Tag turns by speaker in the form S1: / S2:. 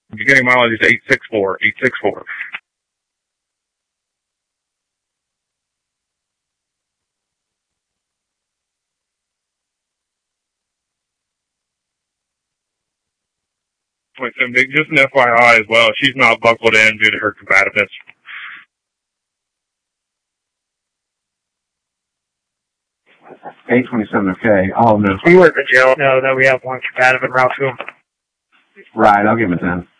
S1: Beginning mileage is 864, 864. Just an FYI as well, she's not buckled in due to her combativeness.
S2: $827, okay. Oh, no.
S3: We work with Joe. Know that we have one combative en route to him.
S2: Right, I'll give him a 10.